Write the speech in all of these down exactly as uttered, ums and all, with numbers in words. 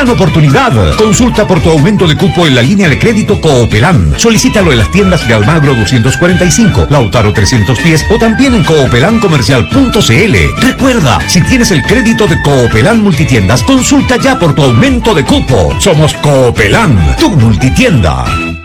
gran oportunidad. Consulta por tu aumento de cupo en la línea de crédito Coopelan. Solicítalo en las tiendas de Almagro doscientos cuarenta y cinco, Lautaro trescientos diez o también en coopelan comercial punto c l. Recuerda, si tienes el crédito de Coopelan Multitiendas, consulta ya por tu aumento de cupo. Somos Coopelan, tu multitienda.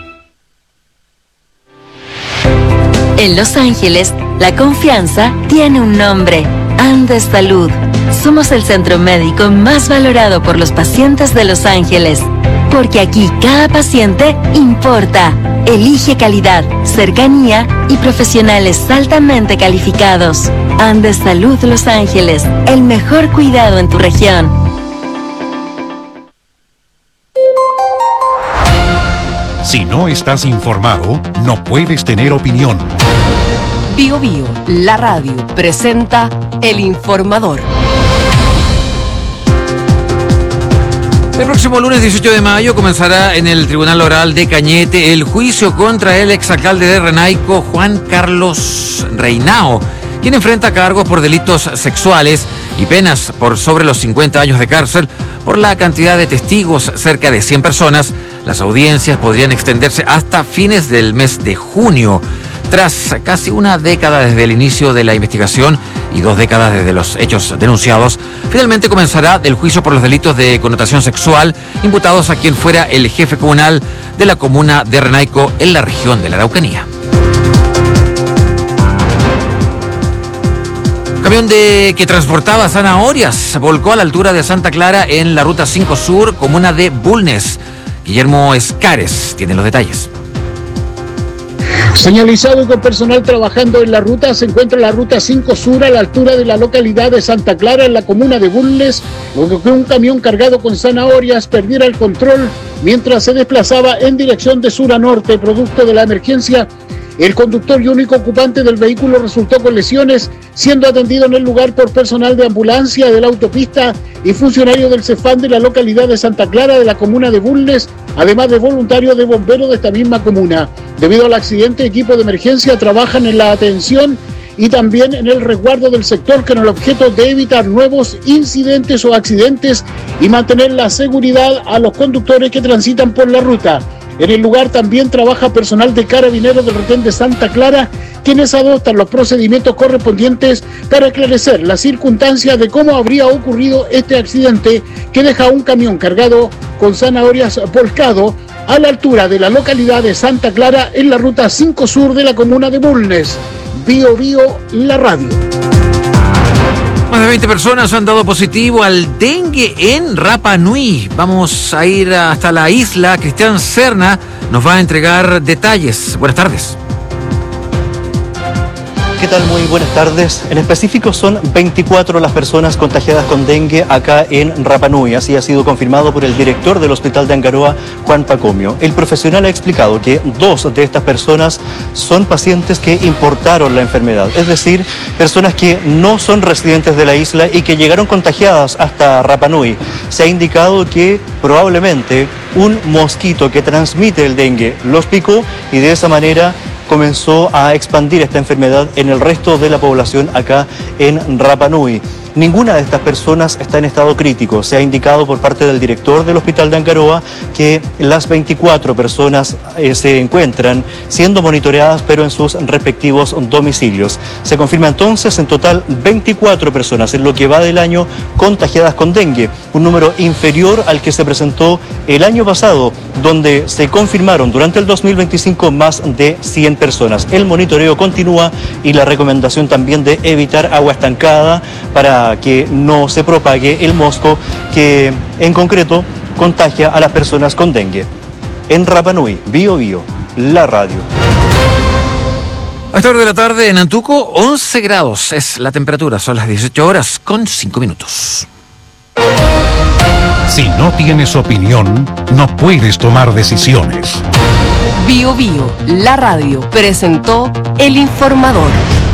En Los Ángeles, la confianza tiene un nombre: Andes Salud. Somos el centro médico más valorado por los pacientes de Los Ángeles, porque aquí cada paciente importa. Elige calidad, cercanía y profesionales altamente calificados. Andes Salud Los Ángeles, el mejor cuidado en tu región. Si no estás informado, no puedes tener opinión. Bio Bio, la radio, presenta El Informador. El próximo lunes dieciocho de mayo comenzará en el Tribunal Oral de Cañete el juicio contra el exalcalde de Renaico, Juan Carlos Reinao, quien enfrenta cargos por delitos sexuales y penas por sobre los cincuenta años de cárcel. Por la cantidad de testigos, cerca de cien personas, las audiencias podrían extenderse hasta fines del mes de junio. Tras casi una década desde el inicio de la investigación y dos décadas desde los hechos denunciados, finalmente comenzará el juicio por los delitos de connotación sexual imputados a quien fuera el jefe comunal de la comuna de Renaico en la región de la Araucanía. Un camión de, que transportaba zanahorias volcó a la altura de Santa Clara en la Ruta cinco Sur, comuna de Bulnes. Guillermo Escares tiene los detalles. Señalizado y con personal trabajando en la ruta, se encuentra la Ruta cinco Sur a la altura de la localidad de Santa Clara, en la comuna de Bulnes, luego que un camión cargado con zanahorias perdiera el control mientras se desplazaba en dirección de sur a norte. Producto de la emergencia, el conductor y único ocupante del vehículo resultó con lesiones, siendo atendido en el lugar por personal de ambulancia de la autopista y funcionario del Cefam de la localidad de Santa Clara, de la comuna de Bulnes, además de voluntarios de bomberos de esta misma comuna. Debido al accidente, equipos de emergencia trabajan en la atención y también en el resguardo del sector, con el objeto de evitar nuevos incidentes o accidentes y mantener la seguridad a los conductores que transitan por la ruta. En el lugar también trabaja personal de Carabineros del retén de Santa Clara, quienes adoptan los procedimientos correspondientes para esclarecer las circunstancias de cómo habría ocurrido este accidente, que deja un camión cargado con zanahorias volcado a la altura de la localidad de Santa Clara, en la Ruta cinco Sur de la comuna de Bulnes. Bio Bio, la radio. Más de veinte personas han dado positivo al dengue en Rapa Nui. Vamos a ir hasta la isla. Cristian Serna nos va a entregar detalles. Buenas tardes. ¿Qué tal? Muy buenas tardes. En específico son veinticuatro las personas contagiadas con dengue acá en Rapa Nui. Así ha sido confirmado por el director del Hospital de Angaroa, Juan Pacomio. El profesional ha explicado que dos de estas personas son pacientes que importaron la enfermedad, es decir, personas que no son residentes de la isla y que llegaron contagiadas hasta Rapa Nui. Se ha indicado que probablemente un mosquito que transmite el dengue los picó y de esa manera comenzó a expandir esta enfermedad en el resto de la población acá en Rapa Nui. Ninguna de estas personas está en estado crítico. Se ha indicado por parte del director del Hospital de Angaroa que las veinticuatro personas eh, se encuentran siendo monitoreadas, pero en sus respectivos domicilios. Se confirma entonces en total veinticuatro personas en lo que va del año contagiadas con dengue, un número inferior al que se presentó el año pasado, donde se confirmaron durante el dos mil veinticinco más de cien personas. El monitoreo continúa y la recomendación también de evitar agua estancada para que no se propague el mosco que en concreto contagia a las personas con dengue. En Rapa Nui, Bio Bio, la radio. A esta hora de la tarde en Antuco, once grados es la temperatura, son las dieciocho horas con cinco minutos. Si no tienes opinión, no puedes tomar decisiones. Bio Bio, la radio, presentó El Informador.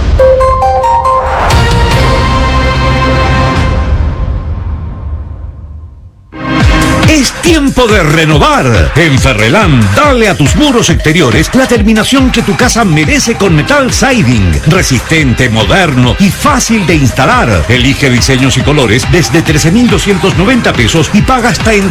Es tiempo de renovar. En Ferrelán, dale a tus muros exteriores la terminación que tu casa merece con Metal Siding. Resistente, moderno y fácil de instalar. Elige diseños y colores desde trece mil doscientos noventa pesos y paga hasta en